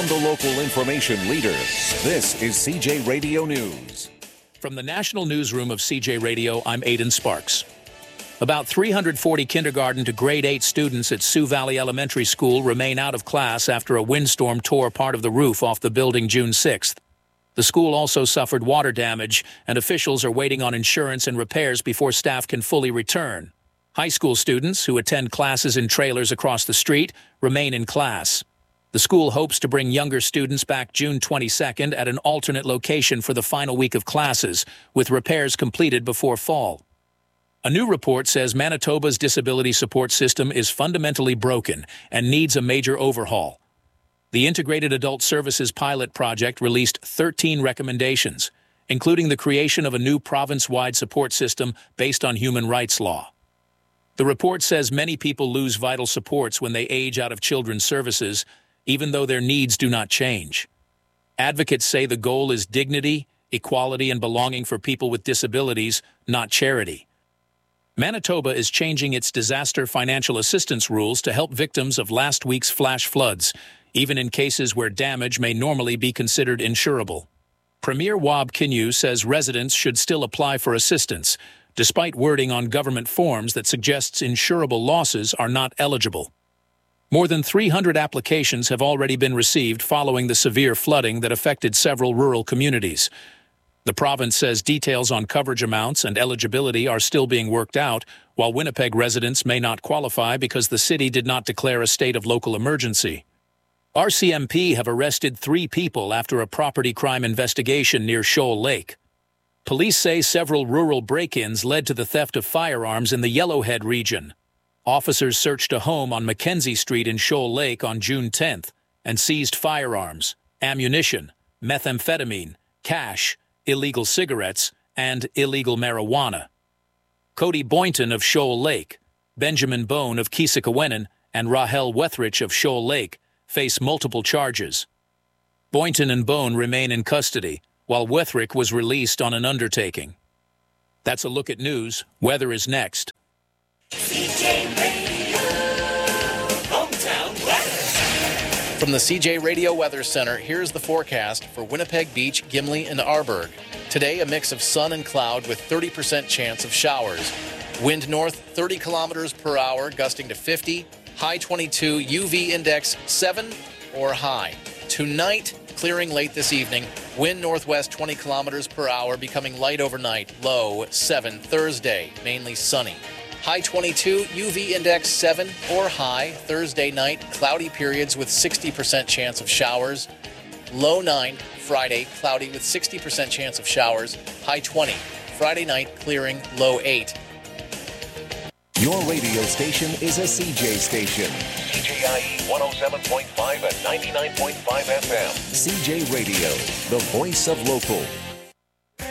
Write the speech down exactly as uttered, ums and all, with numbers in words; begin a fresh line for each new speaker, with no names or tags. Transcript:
and the local information leader. This is C J Radio News.
From the National Newsroom of C J Radio, I'm Aidan Sparks. About three hundred forty kindergarten to grade eight students at Sioux Valley Elementary School remain out of class after a windstorm tore part of the roof off the building June sixth. The school also suffered water damage, and officials are waiting on insurance and repairs before staff can fully return. High school students who attend classes in trailers across the street remain in class. The school hopes to bring younger students back June twenty-second at an alternate location for the final week of classes, with repairs completed before fall. A new report says Manitoba's disability support system is fundamentally broken and needs a major overhaul. The Integrated Adult Services Pilot Project released thirteen recommendations, including the creation of a new province-wide support system based on human rights law. The report says many people lose vital supports when they age out of children's services, even though their needs do not change. Advocates say the goal is dignity, equality, and belonging for people with disabilities, not charity. Manitoba is changing its disaster financial assistance rules to help victims of last week's flash floods, even in cases where damage may normally be considered insurable. Premier Wab Kinew says residents should still apply for assistance, despite wording on government forms that suggests insurable losses are not eligible. More than three hundred applications have already been received following the severe flooding that affected several rural communities. The province says details on coverage amounts and eligibility are still being worked out, while Winnipeg residents may not qualify because the city did not declare a state of local emergency. R C M P have arrested three people after a property crime investigation near Shoal Lake. Police say several rural break-ins led to the theft of firearms in the Yellowhead region. Officers searched a home on Mackenzie Street in Shoal Lake on June tenth and seized firearms, ammunition, methamphetamine, cash, illegal cigarettes, and illegal marijuana. Cody Boynton of Shoal Lake, Benjamin Bone of Keesikawenan, and Rahel Wethrich of Shoal Lake face multiple charges. Boynton and Bone remain in custody, while Wethrich was released on an undertaking. That's a look at news. Weather is next.
C J Radio, hometown weather.
From the C J Radio Weather Center, here's the forecast for Winnipeg Beach, Gimli, and Arborg. Today, a mix of sun and cloud with thirty percent chance of showers. Wind north thirty kilometers per hour, gusting to fifty. High twenty-two, U V index seven or high. Tonight, clearing late this evening. Wind northwest twenty kilometers per hour, becoming light overnight. Low seven. Thursday, mainly sunny. High twenty-two, U V index seven or high. Thursday night, cloudy periods with sixty percent chance of showers. Low nine. Friday, cloudy with sixty percent chance of showers. High twenty. Friday night, clearing. Low eight.
Your radio station is a C J station.
C J I E one oh seven point five and ninety-nine point five F M.
C J Radio, the voice of local.